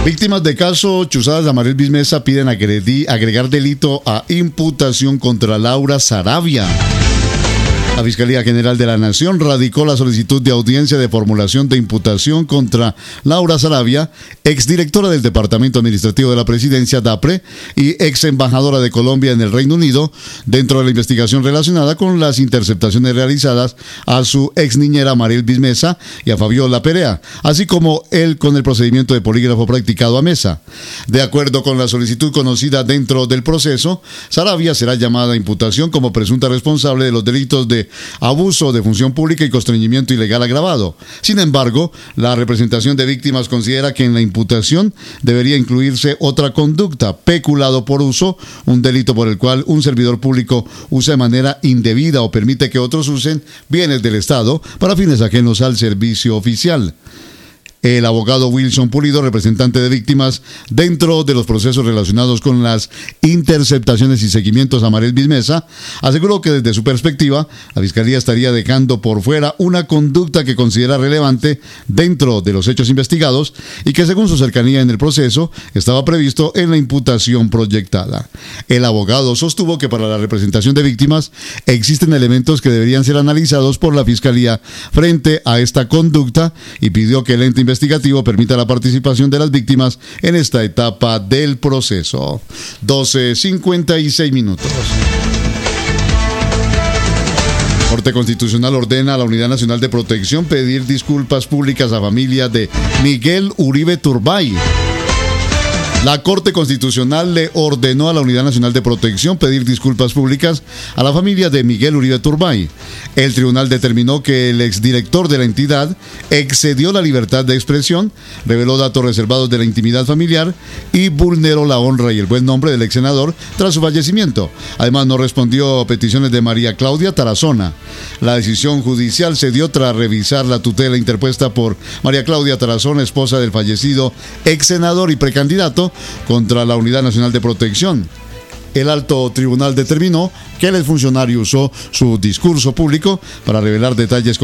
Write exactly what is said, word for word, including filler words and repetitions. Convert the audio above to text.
Víctimas de caso Chuzadas de Amarel Bismesa piden agredi- agregar delito a imputación contra Laura Saravia. La Fiscalía General de la Nación radicó la solicitud de audiencia de formulación de imputación contra Laura Saravia, exdirectora del Departamento Administrativo de la Presidencia, DAPRE, y ex embajadora de Colombia en el Reino Unido, dentro de la investigación relacionada con las interceptaciones realizadas a su ex niñera Amarel Bismesa y a Fabiola Perea, así como él con el procedimiento de polígrafo practicado a Mesa. De acuerdo con la solicitud conocida dentro del proceso, Saravia será llamada a imputación como presunta responsable de los delitos de abuso de función pública y constreñimiento ilegal agravado. Sin embargo, la representación de víctimas considera que en la imputación debería incluirse otra conducta, peculado por uso, un delito por el cual un servidor público usa de manera indebida o permite que otros usen bienes del Estado para fines ajenos al servicio oficial. El abogado Wilson Pulido, representante de víctimas dentro de los procesos relacionados con las interceptaciones y seguimientos a Amarel Bismesa, aseguró que desde su perspectiva, la Fiscalía estaría dejando por fuera una conducta que considera relevante dentro de los hechos investigados y que según su cercanía en el proceso estaba previsto en la imputación proyectada. El abogado sostuvo que para la representación de víctimas existen elementos que deberían ser analizados por la Fiscalía frente a esta conducta y pidió que el ente investigativo permita la participación de las víctimas en esta etapa del proceso. doce cincuenta y seis minutos. Corte Constitucional ordena a la Unidad Nacional de Protección pedir disculpas públicas a familia de Miguel Uribe Turbay. La Corte Constitucional le ordenó a la Unidad Nacional de Protección pedir disculpas públicas a la familia de Miguel Uribe Turbay. El tribunal determinó que el exdirector de la entidad excedió la libertad de expresión, reveló datos reservados de la intimidad familiar y vulneró la honra y el buen nombre del ex senador tras su fallecimiento. Además, no respondió a peticiones de María Claudia Tarazona. La decisión judicial se dio tras revisar la tutela interpuesta por María Claudia Tarazona, esposa del fallecido ex senador y precandidato contra la Unidad Nacional de Protección. El alto tribunal determinó que el exfuncionario usó su discurso público para revelar detalles